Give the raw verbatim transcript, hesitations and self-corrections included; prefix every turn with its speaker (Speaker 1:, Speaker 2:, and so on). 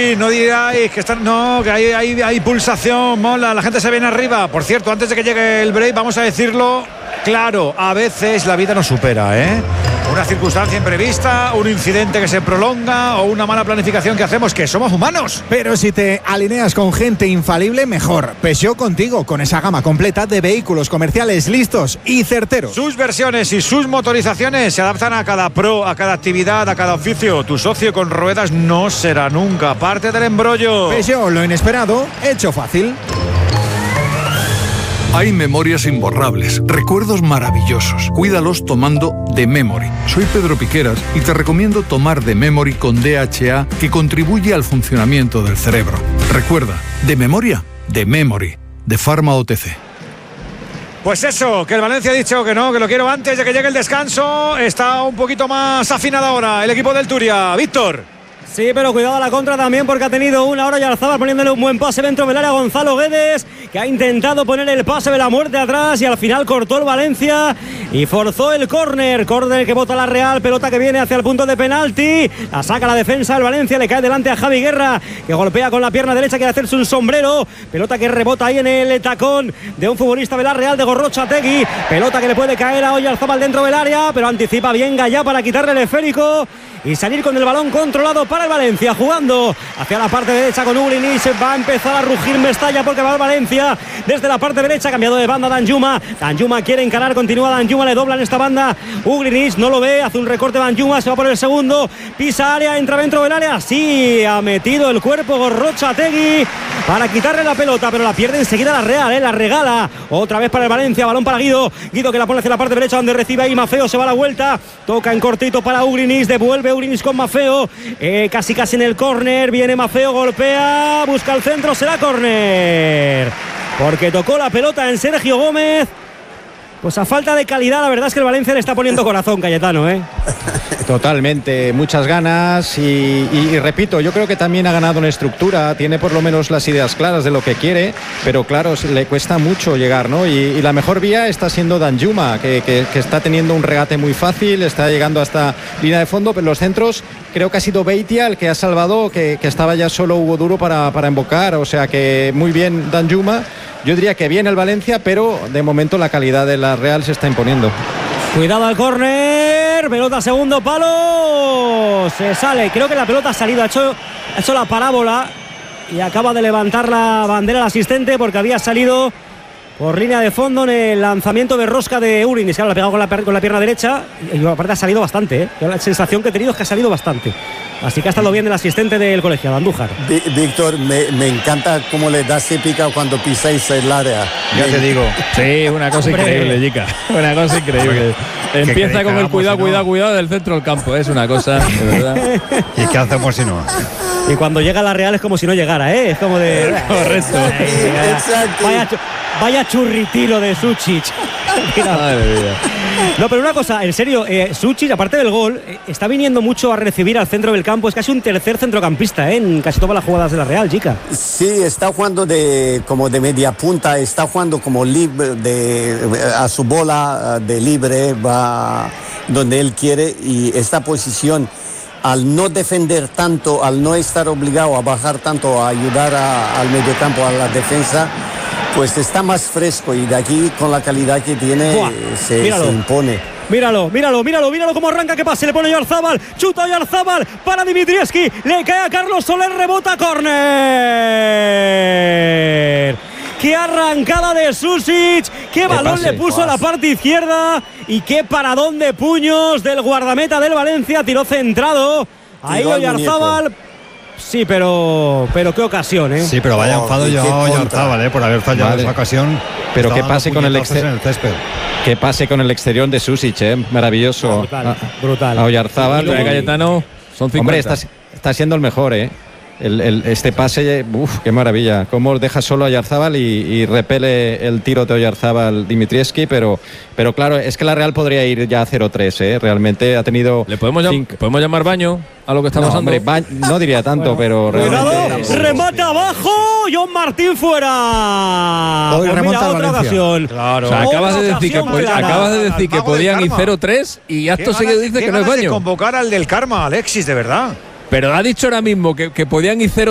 Speaker 1: sí, no diráis que están, no, que hay, hay, hay pulsación, mola, la gente se viene arriba. Por cierto, antes de que llegue el break, vamos a decirlo claro, a veces la vida nos supera, ¿eh? Una circunstancia imprevista, un incidente que se prolonga o una mala planificación que hacemos, que somos humanos.
Speaker 2: Pero si te alineas con gente infalible, mejor. Peugeot contigo, con esa gama completa de vehículos comerciales listos y certeros.
Speaker 1: Sus versiones y sus motorizaciones se adaptan a cada pro, a cada actividad, a cada oficio. Tu socio con ruedas no será nunca parte del embrollo.
Speaker 2: Peugeot, lo inesperado, hecho fácil.
Speaker 3: Hay memorias imborrables, recuerdos maravillosos. Cuídalos tomando The Memory. Soy Pedro Piqueras y te recomiendo tomar The Memory con D H A, que contribuye al funcionamiento del cerebro. Recuerda, de memoria, The Memory, de Pharma O T C.
Speaker 1: Pues eso, que el Valencia ha dicho que no, que lo quiero antes de que llegue el descanso. Está un poquito más afinado ahora el equipo del Turia. Víctor.
Speaker 4: Sí, pero cuidado a la contra también, porque ha tenido una hora Oyarzabal poniéndole un buen pase dentro del área a Gonzalo Guedes, que ha intentado poner el pase de la muerte atrás y al final cortó el Valencia y forzó el córner. Córner que bota la Real, pelota que viene hacia el punto de penalti. La saca la defensa del Valencia, le cae delante a Javi Guerra, que golpea con la pierna derecha, quiere hacerse un sombrero. Pelota que rebota ahí en el tacón de un futbolista de la Real, de Gorrochategui. Pelota que le puede caer a Oyarzabal dentro del área, pero anticipa bien Gallá para quitarle el esférico y salir con el balón controlado para el Valencia, jugando hacia la parte derecha con Ugrinic. Va a empezar a rugir Mestalla porque va al Valencia desde la parte derecha, cambiado de banda Danjuma. Danjuma quiere encarar, continúa Danjuma, le doblan esta banda Ugrinic, no lo ve, hace un recorte Danjuma, se va por el segundo, pisa área, entra dentro del área, sí, ha metido el cuerpo Gorrochategui para quitarle la pelota, pero la pierde enseguida la Real, ¿eh? La regala otra vez para el Valencia, balón para Guido, Guido que la pone hacia la parte derecha donde recibe ahí Mafeo, se va a la vuelta, toca en cortito para Ugrinic, devuelve Ugrinic con Mafeo, eh, casi casi en el córner, viene Mafeo, golpea, busca el centro, será córner, porque tocó la pelota en Sergio Gómez. Pues a falta de calidad, la verdad es que el Valencia le está poniendo corazón, Cayetano, ¿eh?
Speaker 5: Totalmente, muchas ganas y, y, y repito, yo creo que también ha ganado en estructura, tiene por lo menos las ideas claras de lo que quiere, pero claro, le cuesta mucho llegar, ¿no? Y, y la mejor vía está siendo Danjuma, que, que, que está teniendo un regate muy fácil, está llegando hasta línea de fondo, pero los centros creo que ha sido Beitia el que ha salvado, que, que estaba ya solo Hugo Duro para, para embocar, o sea que muy bien Danjuma. Yo diría que bien el Valencia, pero de momento la calidad de la Real se está imponiendo.
Speaker 4: Cuidado al córner, pelota segundo palo, se sale, creo que la pelota ha salido, ha hecho, ha hecho la parábola y acaba de levantar la bandera el asistente porque había salido por línea de fondo en el lanzamiento de rosca de Ugrinic, la ha pegado con la, con la pierna derecha y aparte ha salido bastante, ¿eh? Yo la sensación que he tenido es que ha salido bastante. Así que ha estado bien el asistente del colegiado, Andújar.
Speaker 6: Víctor, me, me encanta cómo le das épica cuando pisáis el área.
Speaker 7: Ya te digo. Sí, una cosa increíble, Jica. Una cosa increíble. Empieza con el cuidado, cuidado, cuidado del centro del campo. Es una cosa, de verdad.
Speaker 1: ¿Y qué hacemos si no?
Speaker 4: Y cuando llega la Real es como si no llegara, ¿eh? Es como de...
Speaker 7: Correcto.
Speaker 6: Exacto.
Speaker 4: Vaya, vaya churritilo de Suchic.
Speaker 7: Madre mía.
Speaker 4: No, pero una cosa, en serio, eh, Suchic, aparte del gol, eh, está viniendo mucho a recibir al centro del campo. Es casi un tercer centrocampista, ¿eh? En casi todas las jugadas de la Real, chica.
Speaker 6: Sí, está jugando de como de media punta, está jugando como libre, de, a su bola de libre, va donde él quiere, y esta posición, al no defender tanto, al no estar obligado a bajar tanto, a ayudar a, al mediocampo, a la defensa, pues está más fresco, y de aquí con la calidad que tiene se, se impone.
Speaker 4: Míralo, míralo, míralo, míralo cómo arranca, que pase, le pone Oyarzabal, chuta Oyarzabal para Dimitrievski, le cae a Carlos Soler, rebota, córner. Qué arrancada de Sušić, qué balón le puso a la parte izquierda y qué paradón de puños del guardameta del Valencia, tiró centrado, ahí Oyarzabal. Sí, pero pero qué ocasión, ¿eh?
Speaker 1: Sí, pero vaya enfado yo a Oyarzabal, ¿eh? Por haber fallado vale. esa ocasión.
Speaker 5: Pero qué pase con el exterior. Qué pase con el exterior de Sušić, ¿eh? Maravilloso.
Speaker 4: Ah, brutal,
Speaker 5: a,
Speaker 4: brutal.
Speaker 5: A Oyarzabal.
Speaker 7: Y Cayetano, son cincuenta.
Speaker 5: Hombre, está, está siendo el mejor, ¿eh? El, el, este pase, uff, qué maravilla. Cómo deja solo a Oyarzabal y, y repele el tiro de Oyarzabal Dimitrievski, pero, pero claro, es que la Real podría ir ya a cero tres, ¿eh? Realmente ha tenido...
Speaker 7: ¿Le podemos, llam ¿podemos llamar baño a lo que está
Speaker 5: no,
Speaker 7: pasando?
Speaker 5: Hombre, no diría tanto, bueno, pero realmente...
Speaker 4: Remate abajo, John Martín fuera.
Speaker 2: Hoy
Speaker 4: pues
Speaker 2: remonta
Speaker 4: mira, otra
Speaker 2: Valencia.
Speaker 4: Ocasión.
Speaker 7: Claro. O sea, acabas de decir que, acabas de decir que podían ir cero tres y acto seguido dice que no es baño.
Speaker 1: Convocar al del Karma, Alexis, de verdad.
Speaker 7: Pero ha dicho ahora mismo que, que podían ir cero